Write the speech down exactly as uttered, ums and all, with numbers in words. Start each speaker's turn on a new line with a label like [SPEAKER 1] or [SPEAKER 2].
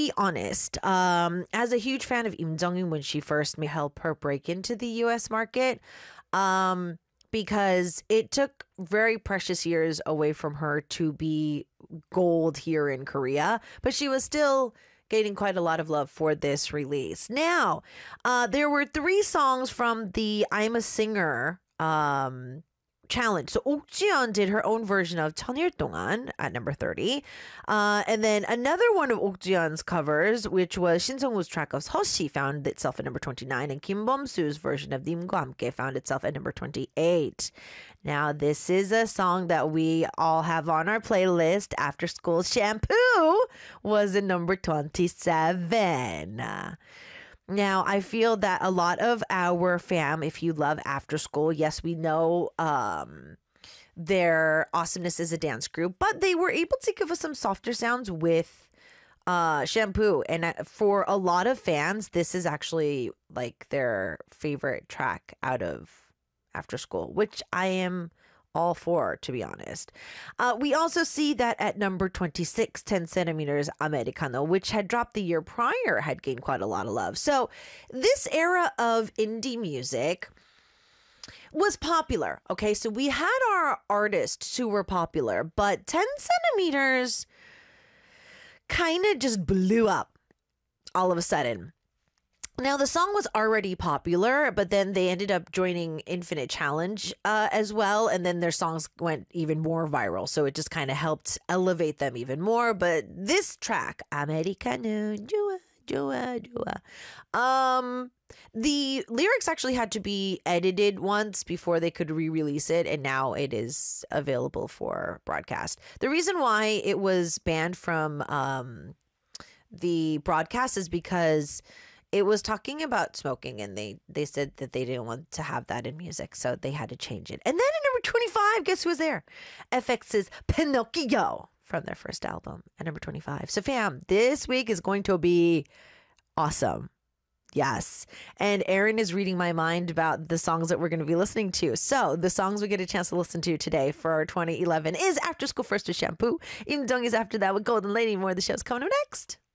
[SPEAKER 1] be honest, um, as a huge fan of Im Jung-in when she first helped her break into the U S market, um, because it took very precious years away from her to be gold here in Korea, but she was still gaining quite a lot of love for this release. Now, uh, there were three songs from the I'm a Singer um, challenge. So Ok Ji-yeon did her own version of 천일 동안 at number thirty. Uh, and then another one of Ok Ji-yeon's covers, which was Shin Sung-woo's track of 서시, found itself at number twenty-nine. And Kim Bum-soo's version of 님과 함께 found itself at number twenty-eight. Now, this is a song that we all have on our playlist. After School Shampoo was at number twenty-seven. Now, I feel that a lot of our fam, if you love After School, yes, we know um, their awesomeness as a dance group, but they were able to give us some softer sounds with uh, Shampoo. And for a lot of fans, this is actually like their favorite track out of After School, which I am all for, to be honest. Uh, we also see that at number twenty-six, ten centimeters Americano, which had dropped the year prior, had gained quite a lot of love. So this era of indie music was popular. Okay, so we had our artists who were popular, but ten centimeters kind of just blew up all of a sudden. Now, the song was already popular, but then they ended up joining Infinite Challenge uh, as well. And then their songs went even more viral. So it just kind of helped elevate them even more. But this track, Americano, Jua, Jua, Jua, um, the lyrics actually had to be edited once before they could re-release it. And now it is available for broadcast. The reason why it was banned from um, the broadcast is because it was talking about smoking, and they, they said that they didn't want to have that in music, so they had to change it. And then at number twenty-five, guess who was there? F X's Pinocchio from their first album at number twenty-five. So fam, this week is going to be awesome. Yes. And Aaron is reading my mind about the songs that we're going to be listening to. So the songs we get a chance to listen to today for our twenty eleven is After School First with Shampoo. Im Jung is after that with Golden Lady. More of the show's coming up next.